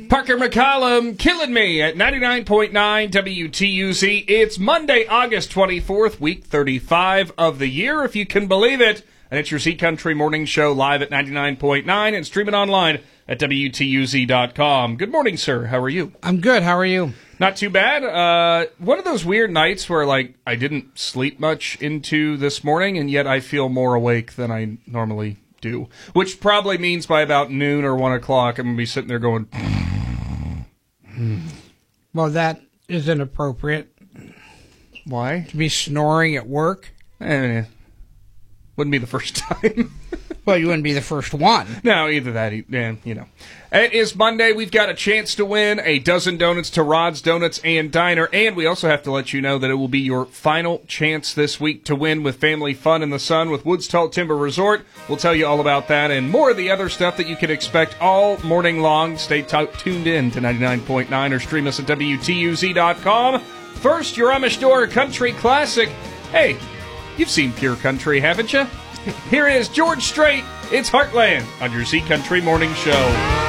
Parker McCollum killing me at 99.9 WTUZ. It's Monday, August 24th, week 35 of the year, if you can believe it. And it's your Z Country Morning Show live at 99.9 and streaming online at WTUZ.com. Good morning, sir. How are you? I'm good. How are you? Not too bad. One of those weird nights where, I didn't sleep much into this morning, and yet I feel more awake than I normally do. Which probably means by about noon or 1 o'clock, I'm going to be sitting there going... Well, that is inappropriate. Why? To be snoring at work? Wouldn't be the first time. Well, you wouldn't be the first one. No, either that, It is Monday. We've got a chance to win a dozen donuts to Rod's Donuts and Diner, and we also have to let you know that it will be your final chance this week to win with family fun in the sun with Woods Tall Timber Resort. We'll tell you all about that and more of the other stuff that you can expect all morning long. Stay tuned in to 99.9 or stream us at WTUZ.com. First, your Amish Door Country Classic. Hey, you've seen Pure Country, haven't you? Here is George Strait. It's Heartland on your Z Country Morning Show.